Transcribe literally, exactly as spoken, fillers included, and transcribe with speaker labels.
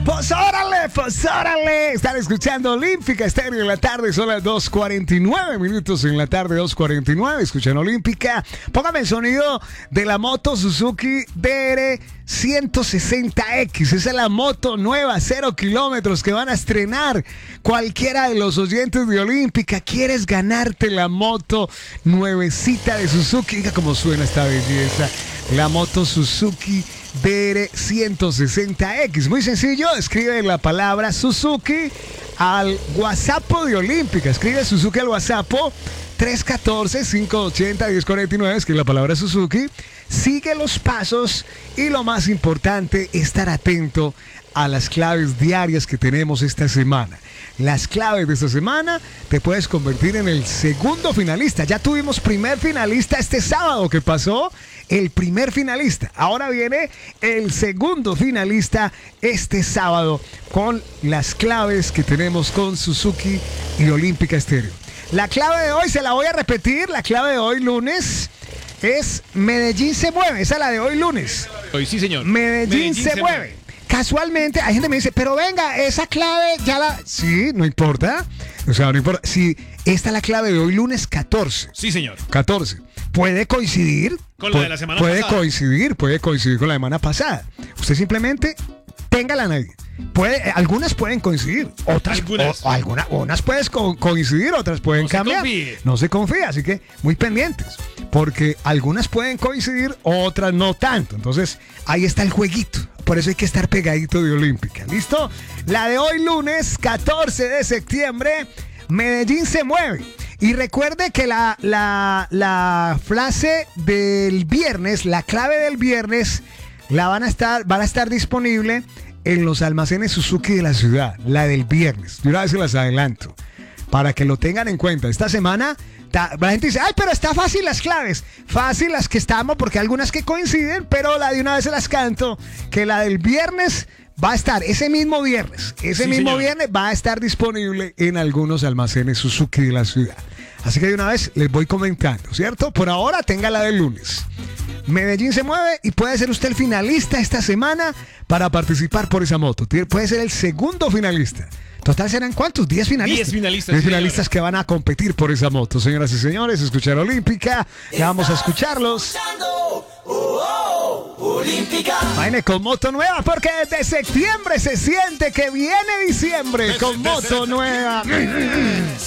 Speaker 1: Pues órale, pues órale. Están escuchando Olímpica Estéreo en la tarde. Son las dos cuarenta y nueve minutos en la tarde, dos cuarenta y nueve. Escuchan Olímpica. Póngame el sonido de la moto Suzuki D R ciento sesenta X. Esa es la moto nueva, cero kilómetros, que van a estrenar cualquiera de los oyentes de Olímpica. ¿Quieres ganarte la moto nuevecita de Suzuki? Diga cómo suena esta belleza. La moto Suzuki D R ciento sesenta X. Muy sencillo, escribe la palabra Suzuki al WhatsApp de Olímpica. Escribe Suzuki al WhatsApp tres uno cuatro, cinco ocho cero, uno cero cuatro nueve. Escribe la palabra Suzuki. Sigue los pasos y lo más importante, estar atento a las claves diarias que tenemos esta semana. Las claves de esta semana, te puedes convertir en el segundo finalista. Ya tuvimos primer finalista este sábado que pasó, el primer finalista. Ahora viene el segundo finalista este sábado con las claves que tenemos con Suzuki y Olímpica Estéreo. La clave de hoy se la voy a repetir, la clave de hoy lunes es Medellín se mueve. Esa es la de hoy lunes.
Speaker 2: Hoy sí, señor.
Speaker 1: Medellín, Medellín se, se mueve. mueve. Casualmente, hay gente que me dice, pero venga, esa clave ya la... Sí, no importa. O sea, no importa. Sí, esta es la clave de hoy lunes catorce.
Speaker 2: Sí, señor.
Speaker 1: catorce. Puede coincidir.
Speaker 2: Con la de la semana
Speaker 1: puede
Speaker 2: pasada.
Speaker 1: Puede coincidir, puede coincidir con la semana pasada. Usted simplemente téngala en ahí. Puede, algunas pueden coincidir, otras
Speaker 2: algunas,
Speaker 1: o, o alguna, unas pueden co- coincidir, otras pueden
Speaker 2: no
Speaker 1: cambiar.
Speaker 2: Se
Speaker 1: no se confía, así que muy pendientes, porque algunas pueden coincidir, otras no tanto. Entonces, ahí está el jueguito. Por eso hay que estar pegadito de Olímpica. ¿Listo? La de hoy lunes, catorce de septiembre, Medellín se mueve. Y recuerde que la, la, la frase del viernes, la clave del viernes, la van a estar, van a estar disponible en los almacenes Suzuki de la ciudad, la del viernes. Yo una vez se las adelanto, para que lo tengan en cuenta. Esta semana, ta, la gente dice, ay, pero está fácil las claves. Fácil las que estamos, porque hay algunas que coinciden, pero la de una vez se las canto, que la del viernes va a estar, ese mismo viernes, ese
Speaker 2: sí,
Speaker 1: mismo
Speaker 2: señor.
Speaker 1: viernes va a estar disponible en algunos almacenes Suzuki de la ciudad. Así que de una vez les voy comentando, ¿cierto? Por ahora tenga la del lunes. Medellín se mueve y puede ser usted el finalista esta semana para participar por esa moto. Puede ser el segundo finalista. Total, ¿serán cuántos? ¿diez finalistas?
Speaker 2: diez finalistas.
Speaker 1: diez
Speaker 2: sí,
Speaker 1: finalistas que van a competir por esa moto. Señoras y señores, escuchar Olímpica. Ya vamos a escucharlos. Vaine con moto nueva, porque desde septiembre se siente que viene diciembre con moto nueva.